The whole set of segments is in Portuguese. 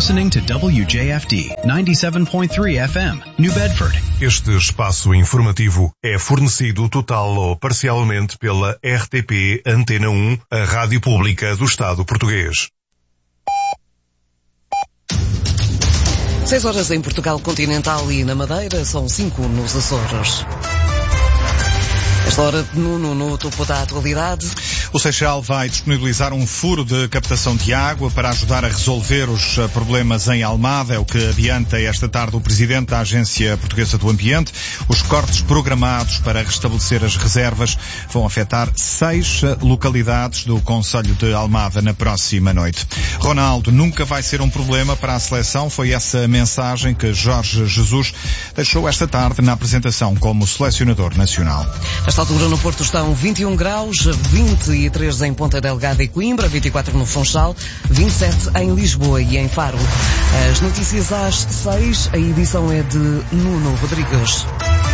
listening to WJFD 97.3 FM, New Bedford. Este espaço informativo é fornecido total ou parcialmente pela RTP Antena 1, a rádio pública do Estado português. 6 horas em Portugal continental e na Madeira, são 5 nos Açores. Esta hora no topo da atualidade. O Seixal vai disponibilizar um furo de captação de água para ajudar a resolver os problemas em Almada. É o que adianta esta tarde o Presidente da Agência Portuguesa do Ambiente. Os cortes programados para restabelecer as reservas vão afetar 6 localidades do concelho de Almada na próxima noite. Ronaldo nunca vai ser um problema para a seleção. Foi essa a mensagem que Jorge Jesus deixou esta tarde na apresentação como selecionador nacional. Nesta altura no Porto estão 21 graus, 23 em Ponta Delgada e Coimbra, 24 no Funchal, 27 em Lisboa e em Faro. As notícias às 6, a edição é de Nuno Rodrigues.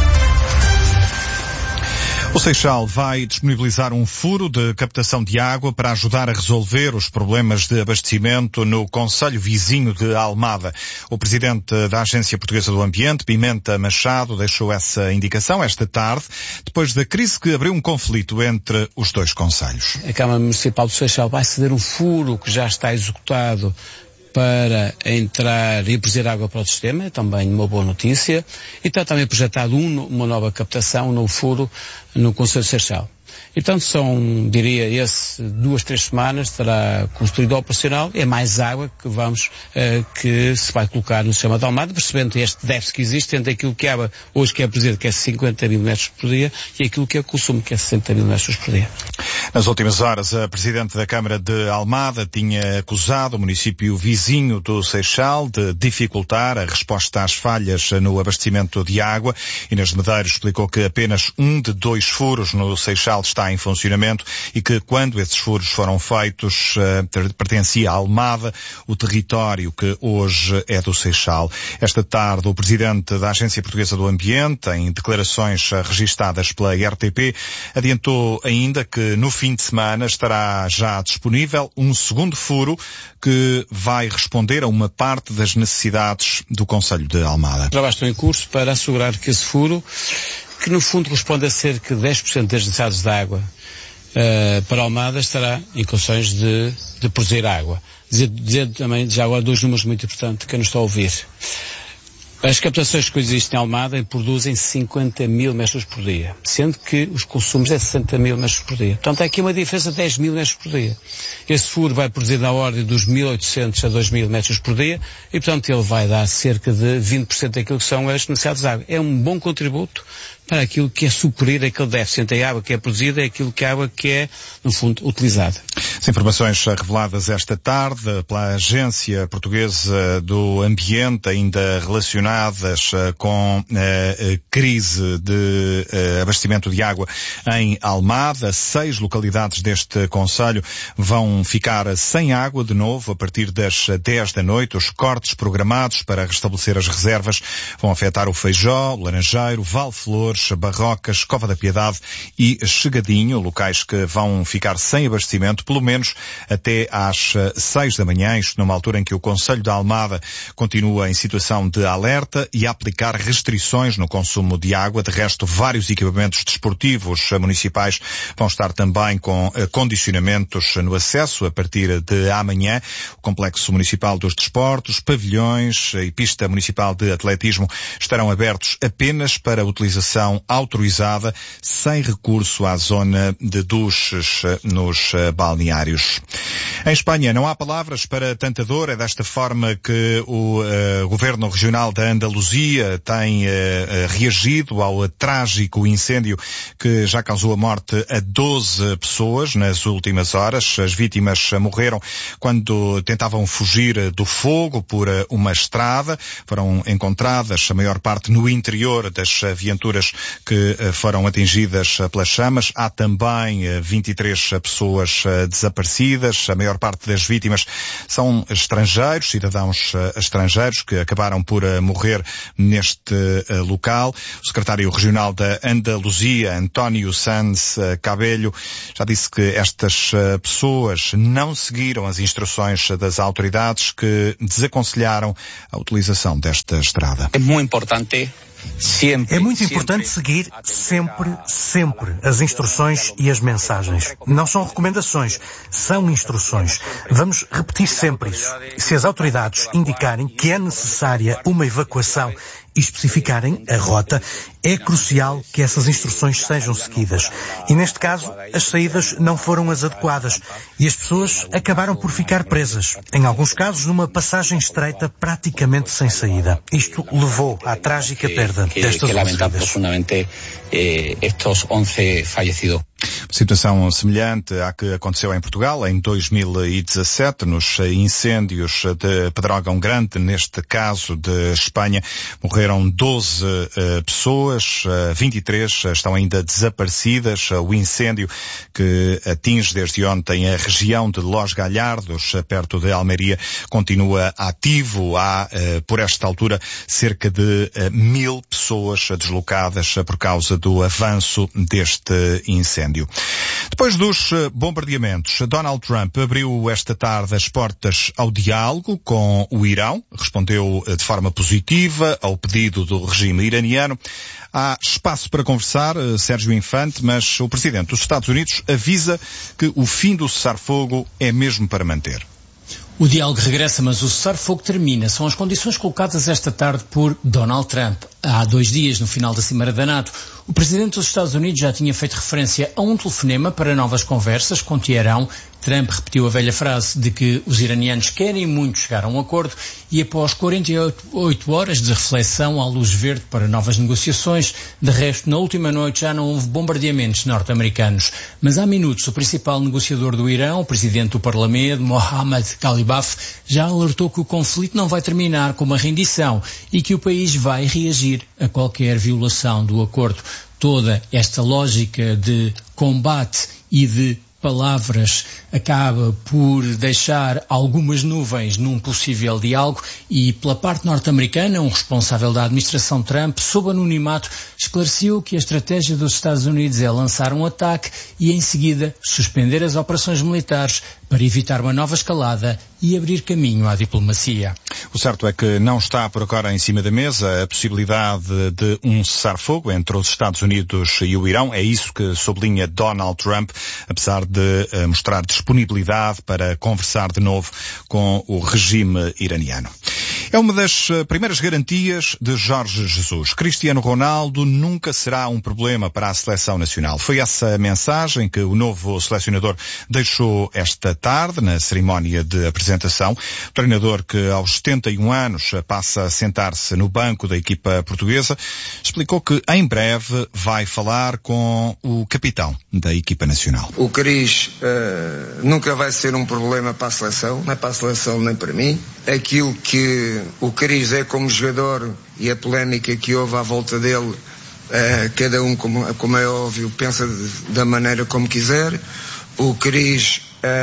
O Seixal vai disponibilizar um furo de captação de água para ajudar a resolver os problemas de abastecimento no concelho vizinho de Almada. O Presidente da Agência Portuguesa do Ambiente, Pimenta Machado, deixou essa indicação esta tarde, depois da crise que abriu um conflito entre os dois concelhos. A Câmara Municipal do Seixal vai ceder um furo que já está executado para entrar e produzir água para o sistema, é também uma boa notícia, e está também projetado uma nova captação, um novo furo no concelho de Seixal. E, portanto, são, diria, 2, 3 semanas estará construído operacional, é mais água que se vai colocar no sistema de Almada, percebendo este déficit que existe entre aquilo que há hoje que é produzido, que é 50 mil metros por dia, e aquilo que é consumo, que é 60 mil metros por dia. Nas últimas horas, a Presidente da Câmara de Almada tinha acusado o município vizinho do Seixal de dificultar a resposta às falhas no abastecimento de água. Inês de Medeiros explicou que apenas um de 2 furos no Seixal está em funcionamento e que quando esses furos foram feitos pertencia a Almada, o território que hoje é do Seixal. Esta tarde o Presidente da Agência Portuguesa do Ambiente, em declarações registadas pela RTP, adiantou ainda que no fim de semana estará já disponível um segundo furo que vai responder a uma parte das necessidades do concelho de Almada. Trabalhos estão em curso para assegurar que esse furo, que no fundo corresponde a cerca de 10% das necessidades de água para Almada, estará em condições de produzir água. Dizer também já agora 2 números muito importantes que eu não estou a ouvir. As captações que existem em Almada produzem 50 mil metros por dia, sendo que os consumos é 60 mil metros por dia. Portanto, há aqui uma diferença de 10 mil metros por dia. Esse furo vai produzir na ordem dos 1.800 a 2.000 metros por dia e, portanto, ele vai dar cerca de 20% daquilo que são as necessidades de água. É um bom contributo para aquilo que é suprir aquele déficit entre a água que é produzida e aquilo que a água que é, no fundo, utilizada. As informações reveladas esta tarde pela Agência Portuguesa do Ambiente, ainda relacionadas com a crise de abastecimento de água em Almada. 6 localidades deste concelho vão ficar sem água de novo a partir das 10 da noite. Os cortes programados para restabelecer as reservas vão afetar o Feijó, o Laranjeiro, Valflores, Barrocas, Cova da Piedade e Chegadinho, locais que vão ficar sem abastecimento pelo menos até às 6 da manhã, isto numa altura em que o concelho de Almada continua em situação de alerta e a aplicar restrições no consumo de água. De resto, vários equipamentos desportivos municipais vão estar também com condicionamentos no acesso a partir de amanhã. O Complexo Municipal dos Desportos, pavilhões e pista municipal de atletismo estarão abertos apenas para utilização autorizada, sem recurso à zona de duches nos balneários. Em Espanha não há palavras para tanta dor. É desta forma que o Governo Regional da Andaluzia tem reagido ao trágico incêndio que já causou a morte a 12 pessoas nas últimas horas. As vítimas morreram quando tentavam fugir do fogo por uma estrada. Foram encontradas, a maior parte, no interior das viaturas que foram atingidas pelas chamas. Há também 23 pessoas desaparecidas. A maior parte das vítimas são estrangeiros, cidadãos estrangeiros, que acabaram por morrer morrer neste local. O secretário regional da Andaluzia, António Sanz Cabello, já disse que estas pessoas não seguiram as instruções das autoridades que desaconselharam a utilização desta estrada. É muito importante seguir sempre as instruções e as mensagens. Não são recomendações, são instruções. Vamos repetir sempre isso. Se as autoridades indicarem que é necessária uma evacuação e especificarem a rota, é crucial que essas instruções sejam seguidas. E neste caso, as saídas não foram as adequadas e as pessoas acabaram por ficar presas. Em alguns casos, numa passagem estreita praticamente sem saída. Isto levou à trágica perda destas 11 vidas. Estos 11 fallecidos. Situação semelhante à que aconteceu em Portugal em 2017, nos incêndios de Pedrógão Grande, neste caso de Espanha, morreram 12 pessoas, 23 estão ainda desaparecidas. O incêndio que atinge desde ontem a região de Los Galhardos, perto de Almeria, continua ativo. Há, por esta altura, cerca de 1000 pessoas deslocadas por causa do avanço deste incêndio. Depois dos bombardeamentos, Donald Trump abriu esta tarde as portas ao diálogo com o Irão, respondeu de forma positiva ao pedido do regime iraniano. Há espaço para conversar, Sérgio Infante, mas o presidente dos Estados Unidos avisa que o fim do cessar-fogo é mesmo para manter. O diálogo regressa, mas o cessar-fogo termina. São as condições colocadas esta tarde por Donald Trump. Há 2 dias, no final da Cimeira da NATO, o presidente dos Estados Unidos já tinha feito referência a um telefonema para novas conversas com Teherão. Trump repetiu a velha frase de que os iranianos querem muito chegar a um acordo e após 48 horas de reflexão, há luz verde para novas negociações. De resto, na última noite já não houve bombardeamentos norte-americanos. Mas há minutos, o principal negociador do Irão, o presidente do Parlamento, Mohammad Ghalibaf, já alertou que o conflito não vai terminar com uma rendição e que o país vai reagir a qualquer violação do acordo. Toda esta lógica de combate e de palavras acaba por deixar algumas nuvens num possível diálogo e, pela parte norte-americana, um responsável da administração Trump, sob anonimato, esclareceu que a estratégia dos Estados Unidos é lançar um ataque e, em seguida, suspender as operações militares para evitar uma nova escalada e abrir caminho à diplomacia. O certo é que não está por agora em cima da mesa a possibilidade de um cessar-fogo entre os Estados Unidos e o Irão. É isso que sublinha Donald Trump, apesar de mostrar disponibilidade para conversar de novo com o regime iraniano. É uma das primeiras garantias de Jorge Jesus. Cristiano Ronaldo nunca será um problema para a seleção nacional. Foi essa mensagem que o novo selecionador deixou esta tarde na cerimónia de apresentação. O treinador, que aos 71 anos passa a sentar-se no banco da equipa portuguesa, explicou que em breve vai falar com o capitão da equipa nacional. O Cris nunca vai ser um problema para a seleção, não é para a seleção nem para mim. Aquilo que o Cris é como jogador e a polémica que houve à volta dele, cada um, como é óbvio, pensa da maneira como quiser. O Cris,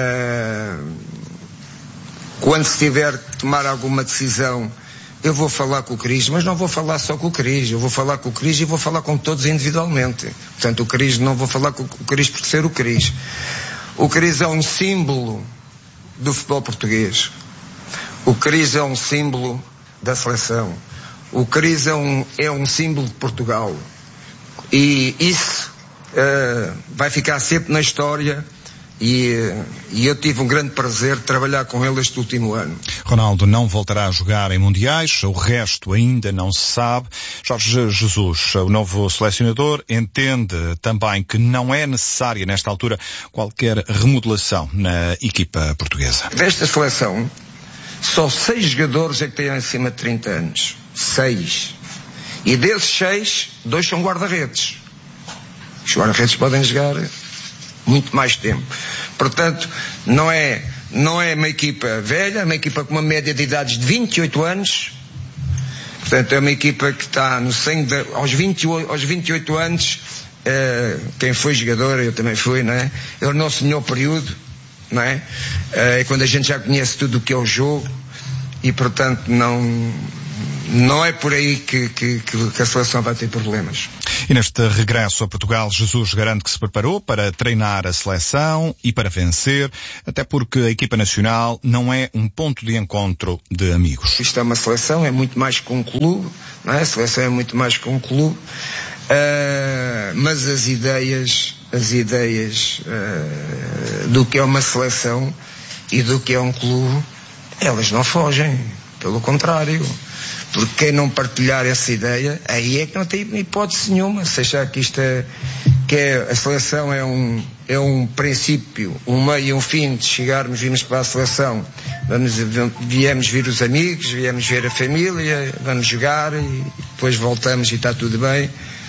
quando se tiver que tomar alguma decisão, eu vou falar com o Cris, mas não vou falar só com o Cris, eu vou falar com o Cris e vou falar com todos individualmente. Portanto, o Cris, não vou falar com o Cris por ser o Cris. O Cris é um símbolo do futebol português. O Cris é um símbolo da seleção. O Cris é um símbolo de Portugal. E isso vai ficar sempre na história. E eu tive um grande prazer de trabalhar com ele este último ano. Ronaldo não voltará a jogar em mundiais, o resto ainda não se sabe. Jorge Jesus, o novo selecionador, entende também que não é necessária nesta altura qualquer remodelação na equipa portuguesa. Desta seleção, só 6 jogadores é que têm acima de 30 anos. 6. E desses 6, 2 são guarda-redes. Os guarda-redes podem jogar muito mais tempo. Portanto, não é uma equipa velha, é uma equipa com uma média de idades de 28 anos. Portanto, é uma equipa que está no sangue aos 28 anos, quem foi jogador, eu também fui, não é? É o nosso melhor período, não é? É quando a gente já conhece tudo o que é o jogo e, portanto, não é por aí que a seleção vai ter problemas. E neste regresso a Portugal, Jesus garante que se preparou para treinar a seleção e para vencer, até porque a equipa nacional não é um ponto de encontro de amigos. Isto é uma seleção, é muito mais que um clube, não é? A seleção é muito mais que um clube, mas as ideias do que é uma seleção e do que é um clube, elas não fogem, pelo contrário. Porque quem não partilhar essa ideia, aí é que não tem hipótese nenhuma. Se achar que a seleção é um princípio, um meio e um fim de virmos para a seleção, viemos ver os amigos, viemos ver a família, vamos jogar e depois voltamos e está tudo bem.